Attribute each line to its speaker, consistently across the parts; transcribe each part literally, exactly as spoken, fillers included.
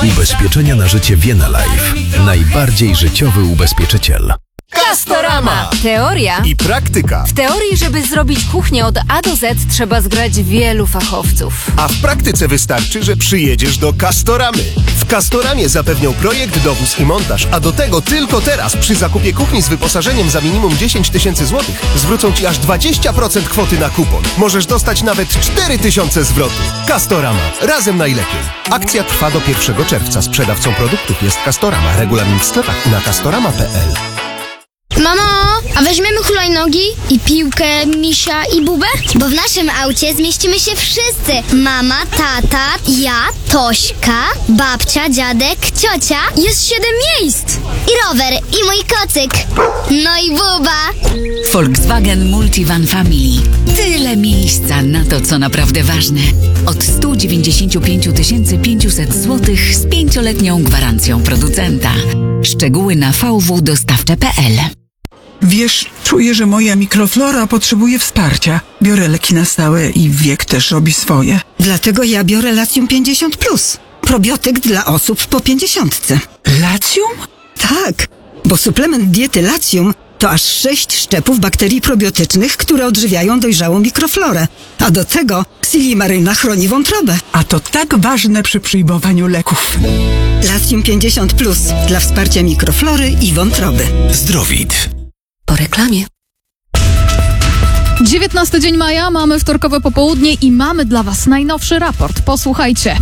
Speaker 1: Ubezpieczenia na życie Vienna Life. Najbardziej życiowy ubezpieczyciel.
Speaker 2: Castorama!
Speaker 3: Teoria
Speaker 2: I praktyka.
Speaker 3: W teorii, żeby zrobić kuchnię od A do Z, trzeba zgrać wielu fachowców.
Speaker 2: A w praktyce wystarczy, że przyjedziesz do Castoramy. W Castoramie zapewnią projekt, dowóz i montaż, a do tego tylko teraz przy zakupie kuchni z wyposażeniem za minimum dziesięć tysięcy złotych zwrócą Ci aż dwadzieścia procent kwoty na kupon. Możesz dostać nawet cztery tysiące zwrotu. Castorama. Razem najlepiej. Akcja trwa do pierwszego czerwca. Sprzedawcą produktów jest Castorama. Regulamin w sklepach i na castorama kropka p l.
Speaker 4: Mamo, a weźmiemy hulajnogi i piłkę, misia i bubę? Bo w naszym aucie zmieścimy się wszyscy. Mama, tata, ja, Tośka, babcia, dziadek, ciocia. Jest siedem miejsc. I rower, i mój kocyk. No i buba.
Speaker 5: Volkswagen Multivan Family. Tyle miejsca na to, co naprawdę ważne. Od sto dziewięćdziesiąt pięć tysięcy pięćset złotych z pięcioletnią gwarancją producenta. Szczegóły na v w dostawcze kropka p l.
Speaker 6: Wiesz, czuję, że moja mikroflora potrzebuje wsparcia. Biorę leki na stałe i wiek też robi swoje.
Speaker 7: Dlatego ja biorę Latium pięćdziesiąt plus. Probiotyk dla osób po pięćdziesiątce.
Speaker 6: Latium?
Speaker 7: Tak, bo suplement diety Latium to aż sześć szczepów bakterii probiotycznych, które odżywiają dojrzałą mikroflorę. A do tego Silimaryna chroni wątrobę.
Speaker 6: A to tak ważne przy przyjmowaniu leków.
Speaker 7: Latium pięćdziesiąt plus dla wsparcia mikroflory i wątroby.
Speaker 1: Zdrowit.
Speaker 3: Po reklamie.
Speaker 8: dziewiętnasty dzień maja, mamy wtorkowe popołudnie i mamy dla Was najnowszy raport. Posłuchajcie.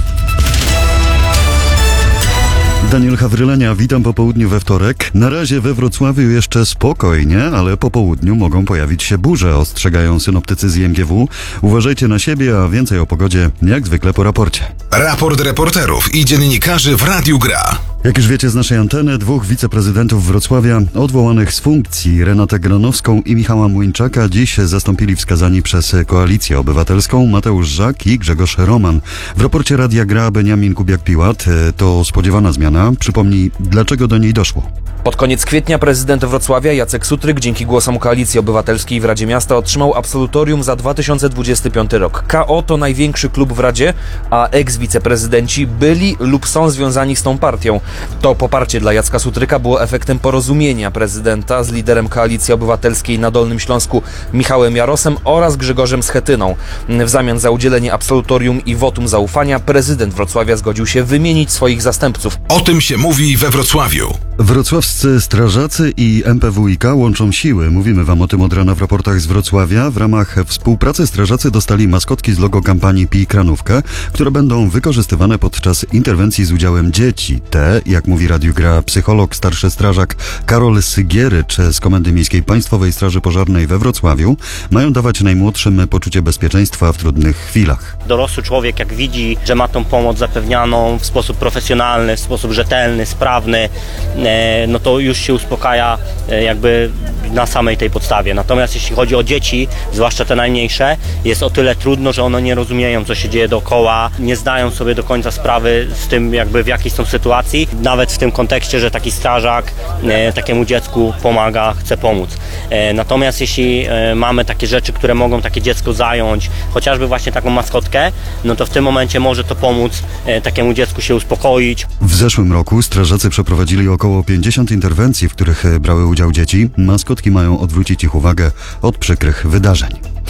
Speaker 9: Daniel Hawrylenia, witam po południu we wtorek. Na razie we Wrocławiu jeszcze spokojnie, ale po południu mogą pojawić się burze, ostrzegają synoptycy z I M G W. Uważajcie na siebie, a więcej o pogodzie jak zwykle po raporcie.
Speaker 1: Raport reporterów i dziennikarzy w Radiu Gra.
Speaker 9: Jak już wiecie z naszej anteny, dwóch wiceprezydentów Wrocławia odwołanych z funkcji, Renatę Granowską i Michała Młyńczaka, dziś zastąpili wskazani przez Koalicję Obywatelską Mateusz Żak i Grzegorz Roman. W raporcie Radia Gra Beniamin Kubiak-Piłat to spodziewana zmiana. Przypomnij, dlaczego do niej doszło.
Speaker 10: Pod koniec kwietnia prezydent Wrocławia Jacek Sutryk dzięki głosom Koalicji Obywatelskiej w Radzie Miasta otrzymał absolutorium za dwa tysiące dwudziesty piąty rok. K O to największy klub w Radzie, a eks-wiceprezydenci byli lub są związani z tą partią. To poparcie dla Jacka Sutryka było efektem porozumienia prezydenta z liderem Koalicji Obywatelskiej na Dolnym Śląsku Michałem Jarosem oraz Grzegorzem Schetyną. W zamian za udzielenie absolutorium i wotum zaufania prezydent Wrocławia zgodził się wymienić swoich zastępców.
Speaker 1: O tym się mówi we Wrocławiu.
Speaker 9: Wrocławscy strażacy i M P W i K łączą siły. Mówimy wam o tym od rana w raportach z Wrocławia. W ramach współpracy strażacy dostali maskotki z logo kampanii Pij Kranówkę, które będą wykorzystywane podczas interwencji z udziałem dzieci. Te, jak mówi Radiu Gra psycholog, starszy strażak Karol Sygierycz z Komendy Miejskiej Państwowej Straży Pożarnej we Wrocławiu, mają dawać najmłodszym poczucie bezpieczeństwa w trudnych chwilach.
Speaker 11: Dorosły człowiek, jak widzi, że ma tą pomoc zapewnianą w sposób profesjonalny, w sposób rzetelny, sprawny, no to już się uspokaja jakby na samej tej podstawie. Natomiast jeśli chodzi o dzieci, zwłaszcza te najmniejsze, jest o tyle trudno, że one nie rozumieją, co się dzieje dookoła, nie zdają sobie do końca sprawy z tym, jakby w jakiej są sytuacji, nawet w tym kontekście, że taki strażak e, takiemu dziecku pomaga, chce pomóc. E, natomiast jeśli e, mamy takie rzeczy, które mogą takie dziecko zająć, chociażby właśnie taką maskotkę, no to w tym momencie może to pomóc e, takiemu dziecku się uspokoić.
Speaker 9: W zeszłym roku strażacy przeprowadzili około pięćdziesiąt interwencji, w których brały udział dzieci. Maskotki mają odwrócić ich uwagę od przykrych wydarzeń.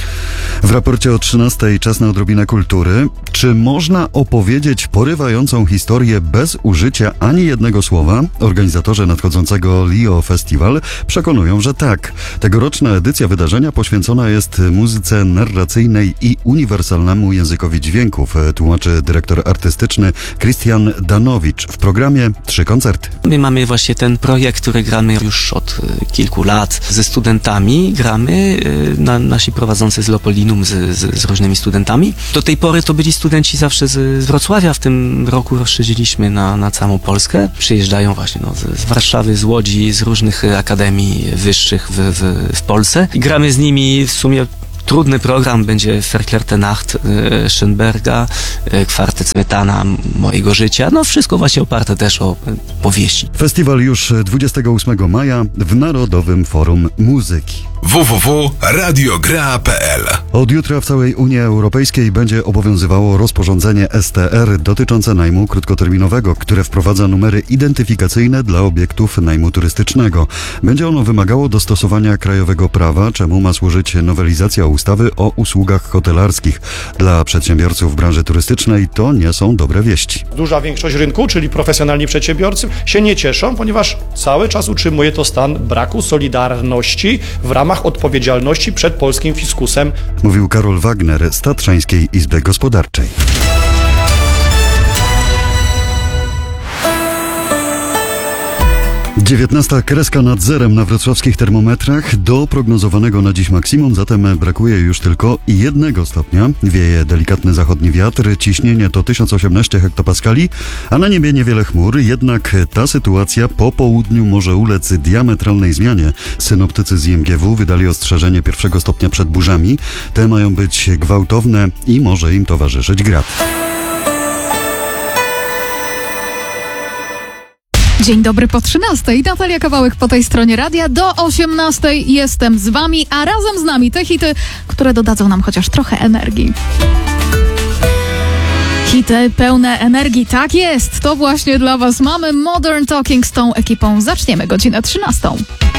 Speaker 9: W raporcie o trzynastej czas na odrobinę kultury. Czy można opowiedzieć porywającą historię bez użycia ani jednego słowa? Organizatorzy nadchodzącego Leo Festival przekonują, że tak. Tegoroczna edycja wydarzenia poświęcona jest muzyce narracyjnej i uniwersalnemu językowi dźwięków, tłumaczy dyrektor artystyczny Krystian Danowicz. W programie trzy koncerty.
Speaker 12: My mamy właśnie ten projekt, który gramy już od kilku lat ze studentami. Gramy na nasi prowadzący z Leopoldinum z, z, z różnymi studentami. Do tej pory to byli studenci zawsze z, z Wrocławia. W tym roku rozszerzyliśmy na, na całą Polskę. Przyjeżdżają właśnie no, z, z Warszawy, z Łodzi, z różnych akademii wyższych w, w, w Polsce. I gramy z nimi w sumie trudny program. Będzie Verklärte Nacht e, Schönberga, e, kwartet Smetana mojego życia. No wszystko właśnie oparte też o e, powieści.
Speaker 9: Festiwal już dwudziestego ósmego maja w Narodowym Forum Muzyki.
Speaker 1: w w w kropka radiogra kropka p l.
Speaker 9: Od jutra w całej Unii Europejskiej będzie obowiązywało rozporządzenie S T R dotyczące najmu krótkoterminowego, które wprowadza numery identyfikacyjne dla obiektów najmu turystycznego. Będzie ono wymagało dostosowania krajowego prawa, czemu ma służyć nowelizacja ustawy o usługach hotelarskich. Dla przedsiębiorców branży turystycznej to nie są dobre wieści.
Speaker 13: Duża większość rynku, czyli profesjonalni przedsiębiorcy, się nie cieszą, ponieważ cały czas utrzymuje to stan braku solidarności w ramach odpowiedzialności przed polskim fiskusem.
Speaker 9: Mówił Karol Wagner z Tatrzańskiej Izby Gospodarczej. dziewiętnasta kreska nad zerem na wrocławskich termometrach do prognozowanego na dziś maksimum, zatem brakuje już tylko jednego stopnia. Wieje delikatny zachodni wiatr, ciśnienie to tysiąc osiemnaście hektopaskali, a na niebie niewiele chmur, jednak ta sytuacja po południu może ulec diametralnej zmianie. Synoptycy z I M G W wydali ostrzeżenie pierwszego stopnia przed burzami. Te mają być gwałtowne i może im towarzyszyć grad.
Speaker 8: Dzień dobry po trzynastej. Natalia Kawałek po tej stronie radia. Do osiemnastej jestem z wami, a razem z nami te hity, które dodadzą nam chociaż trochę energii. Hity pełne energii, tak jest. To właśnie dla was mamy Modern Talking z tą ekipą. Zaczniemy godzinę trzynastą.